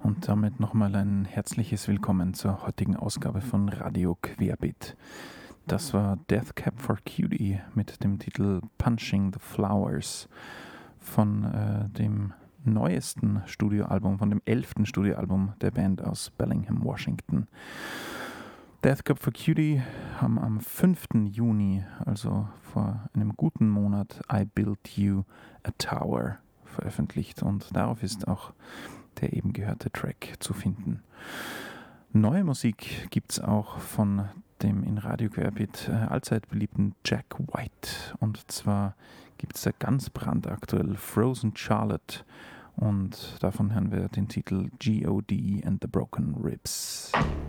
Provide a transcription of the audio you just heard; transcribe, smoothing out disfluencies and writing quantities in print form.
Und damit nochmal ein herzliches Willkommen zur heutigen Ausgabe von Radio Querbeet. Das war Death Cab for Cutie mit dem Titel Punching the Flowers von dem neuesten Studioalbum, von dem 11. Studioalbum der Band aus Bellingham, Washington. Death Cab for Cutie haben am 5. Juni, also vor einem guten Monat, I Built You a Tower veröffentlicht und darauf ist auch der eben gehörte Track zu finden. Neue Musik gibt es auch von dem in Radio Querbeet allzeit beliebten Jack White. Und zwar gibt es da ganz brandaktuell Frozen Charlotte und davon hören wir den Titel G.O.D. and the Broken Ribs.